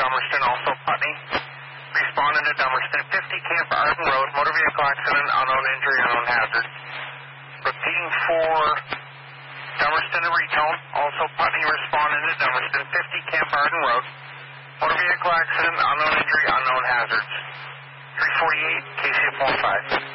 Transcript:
Dummerston, also Putney. Responding to Dummerston, 50 Camp Arden Road, motor vehicle accident, unknown injury, unknown hazard. Repeating for Dummerston and Retone, also Putney responding to Dummerston, 50 Camp Arden Road, motor vehicle accident, unknown injury, unknown hazards. 348, KCF 15.